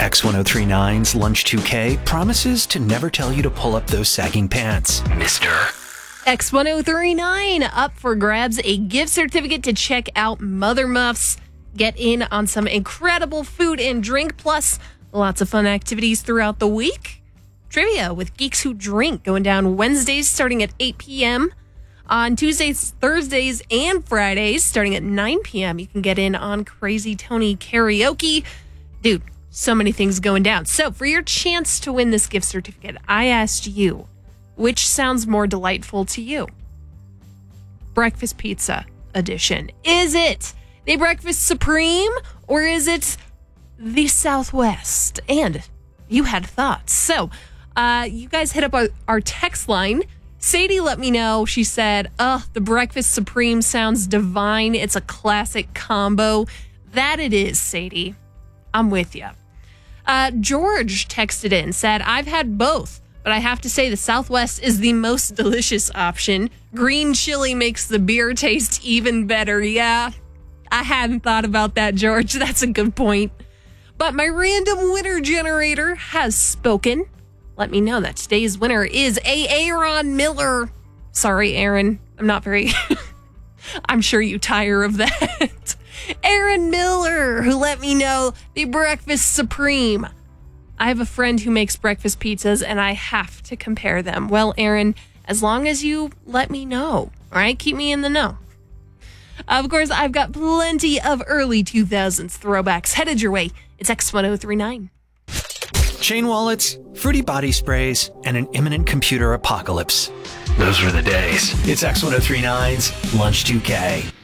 X1039's Lunch 2K promises to never tell you to pull up those sagging pants, mister. X1039 up for grabs, a gift certificate to check out Mother Muffs. Get in on some incredible food and drink, plus lots of fun activities throughout the week. Trivia with Geeks Who Drink going down Wednesdays starting at 8 p.m. On Tuesdays, Thursdays, and Fridays starting at 9 p.m. You can get in on Crazy Tony Karaoke. Dude, so many things going down. So for your chance to win this gift certificate, I asked you, which sounds more delightful to you? Breakfast pizza edition. Is it the Breakfast Supreme or is it the Southwest? And you had thoughts. So you guys hit up our text line. Sadie let me know. She said, the Breakfast Supreme sounds divine. It's a classic combo. That it is, Sadie. I'm with you. George texted in, said, I've had both, but I have to say the Southwest is the most delicious option. Green chili makes the beer taste even better. Yeah, I hadn't thought about that, George. That's a good point. But my random winner generator has spoken. Let me know that today's winner is Aaron Miller. Sorry, Aaron. I'm not very... I'm sure you tire of that. Aaron Miller, who let me know the Breakfast Supreme. I have a friend who makes breakfast pizzas, and I have to compare them. Well, Aaron, as long as you let me know, all right? Keep me in the know. Of course, I've got plenty of early 2000s throwbacks headed your way. It's X1039. Chain wallets, fruity body sprays, and an imminent computer apocalypse. Those were the days. It's X1039's Lunch 2K.